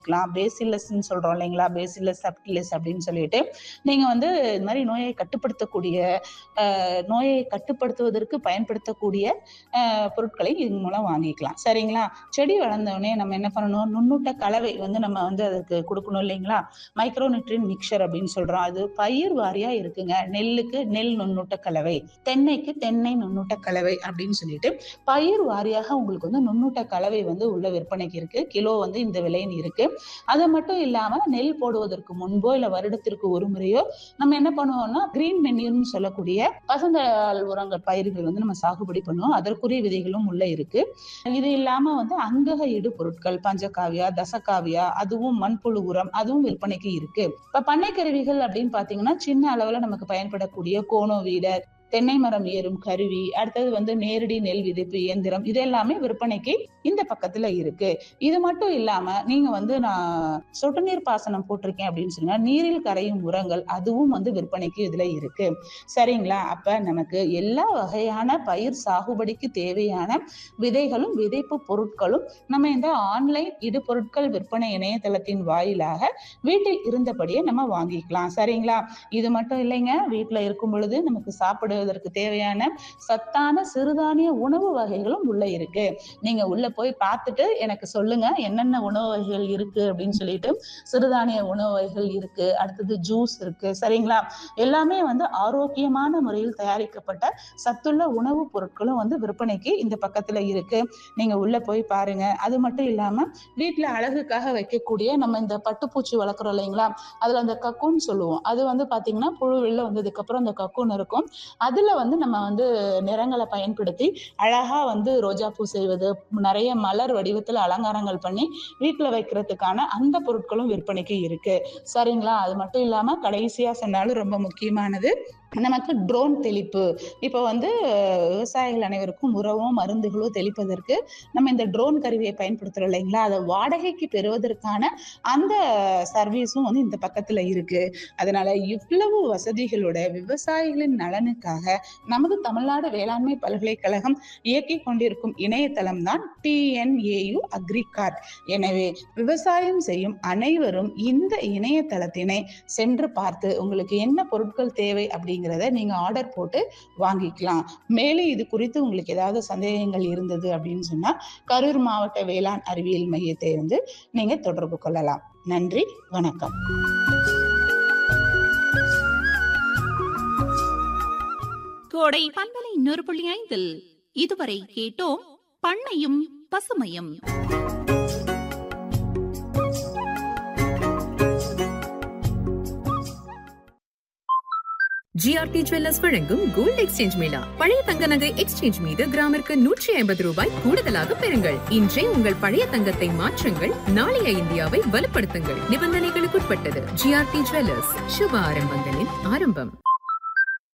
பேசில்லஸ்ன்னு சொல்றோம் இல்லைங்களா, bacillus subtilis அப்படின்னு சொல்லிட்டு நீங்க வந்து இந்த மாதிரி நோயை கட்டுப்படுத்துவதற்கு பயன்படுத்தக்கூடிய பொருட்களை இதன் மூலம் வாங்கிக்கலாம். சரிங்களா? செடி வளர்ந்தோடனே நம்ம என்ன பண்ணணும், நுண்ணூட்ட கலவை வந்து நம்ம வந்து அதுக்கு கொடுக்கணும் இல்லைங்களா? மைக்ரோ நியூட்ரியன் மிக்சர் அப்படின்னு சொல்றோம். அது பயிர் வாரியா இருக்குங்க. நெல்லுக்கு நெல் நுண்ணூட்ட கலவை, தென்னைக்கு தென்னை நுண்ணூட்ட கலவை அப்படின்னு சொல்லிட்டு பயிர் வாரியாக உங்களுக்கு வந்து நுண்ணூட்ட கலவை வந்து உள்ள விற்பனைக்கு இருக்கு. கிலோ வந்து இந்த விலைன்னு இருக்கு. அது மட்டும் இல்லாம நெல் போடுவதற்கு முன்போ இல்ல வருடத்திற்கு ஒரு முறையோ நம்ம என்ன பண்ணுவோம்னா கிரீன் மென்யூர்னு சொல்லக்கூடிய பசுந்தாள் உரங்கள் பயிர்கள் வந்து நம்ம சாகுபடி பண்ணுவோம். அதற்குரிய விதைகளும் உள்ள இருக்கு. இது இல்லாம வந்து அங்கக இடு பொருட்கள் பஞ்சகாவியா, தசகாவியா, அதுவும் மண்புழு உரம், அதுவும் விற்பனைக்கு இருக்கு. இப்ப பண்ணை கருவிகள் அப்படின்னு பாத்தீங்கன்னா சின்ன அளவுல நமக்கு பயன்படக்கூடிய கோனோ வீடர், தென்னை மரம் ஏறும் கருவி, அடுத்தது வந்து நேரடி நெல் விதைப்பு இயந்திரம், இது எல்லாமே விற்பனைக்கு இந்த பக்கத்துல இருக்கு. இது மட்டும் இல்லாம நீங்க வந்து நான் சொட்டு நீர் பாசனம் போட்டிருக்கேன் அப்படின்னு சொன்னா நீரில் கரையும் உரங்கள், அதுவும் வந்து விற்பனைக்கு இதுல இருக்கு. சரிங்களா? அப்ப நமக்கு எல்லா வகையான பயிர் சாகுபடிக்கு தேவையான விதைகளும் விதைப்பு பொருட்களும் நம்ம இந்த ஆன்லைன் இடு பொருட்கள் விற்பனை இணையதளத்தின் வாயிலாக வீட்டில் இருந்தபடியே நம்ம வாங்கிக்கலாம். சரிங்களா? இது மட்டும் இல்லைங்க, வீட்டுல இருக்கும் பொழுது நமக்கு சாப்பிடுவதற்கு தேவையான சத்தான சிறுதானிய உணவு வகைகளும் உள்ள இருக்கு. நீங்க உள்ள போய் பார்த்துட்டு எனக்கு சொல்லுங்க என்னென்ன உணவு வகைகள் இருக்கு அப்படின்னு சொல்லிட்டு. சிறுதானிய உணவு வகைகள் இருக்கு, அடுத்தது ஜூஸ் இருக்கு. சரிங்களா? எல்லாமே வந்து ஆரோக்கியமான முறையில் தயாரிக்கப்பட்ட சத்துள்ள உணவு பொருட்களும் வந்து விற்பனைக்கு இந்த பக்கத்துல இருக்கு. நீங்க உள்ள போய் பாருங்க. அது மட்டும் இல்லாம வீட்டுல அழகுக்காக வைக்கக்கூடிய நம்ம இந்த பட்டுப்பூச்சி வளர்க்குறோம் இல்லைங்களா, அதுல அந்த கக்கூன் சொல்லுவோம். அது வந்து பாத்தீங்கன்னா புழு வெளில வந்ததுக்கு அப்புறம் அந்த கக்கூன் இருக்கும். அதுல வந்து நம்ம வந்து நிறங்களை பயன்படுத்தி அழகா வந்து ரோஜா பூ செய்வது, நிறைய மலர் வடிவத்துல அலங்காரங்கள் பண்ணி வீட்டுல வைக்கிறதுக்கான அந்த பொருட்களும் விற்பனைக்கு இருக்கு. சரிங்களா? அது மட்டும் இல்லாம கடைசியா சொன்னாலும் ரொம்ப முக்கியமானது நமக்கு ட்ரோன் தெளிப்பு. இப்ப வந்து விவசாயிகள் அனைவருக்கும் உரவோ மருந்துகளோ தெளிப்பதற்கு நம்ம இந்த ட்ரோன் கருவியை பயன்படுத்துறோம் இல்லைங்களா, அதை வாடகைக்கு பெறுவதற்கான அந்த சர்வீஸும் வந்து இந்த பக்கத்துல இருக்கு. அதனால இவ்வளவு வசதிகளோட விவசாயிகளின் நலனுக்காக நமது தமிழ்நாடு வேளாண்மை பல்கலைக்கழகம் இயக்கி கொண்டிருக்கும் இணையதளம் தான் TNAU அக்ரிகார்ட். எனவே விவசாயம் செய்யும் அனைவரும் இந்த இணையதளத்தினை சென்று பார்த்து உங்களுக்கு என்ன பொருட்கள் தேவை அப்படிங்கிறத நீங்க ஆர்டர் போட்டு வாங்கிக்கலாம். மேலும் இது குறித்து உங்களுக்கு ஏதாவது சந்தேகங்கள் இருந்தது அப்படின்னு சொன்னா கரூர் மாவட்ட வேளாண் அறிவியல் மையத்தை வந்து நீங்க தொடர்பு கொள்ளலாம். நன்றி, வணக்கம். கோடை பண்பலை 100.5 இதுவரை கேட்டோம் பண்ணையும் பசுமையும். ஜிஆர்டி ஜுவல்லர்ஸ் வழங்கும் கோல்ட் எக்ஸ்சேஞ்ச் மேளா. பழைய தங்க நகை எக்ஸ்சேஞ்ச் மீது கிராமிற்கு 150 ரூபாய் கூடுதலாக பெறுங்கள். இன்றே உங்கள் பழைய தங்கத்தை மாற்றுங்கள், நாளைய இந்தியாவை வலுப்படுத்துங்கள். நிபந்தனைகளுக்குட்பட்டது. ஜிஆர்டி ஜுவல்லர்ஸ், சுப ஆரம்பங்களின் ஆரம்பம்.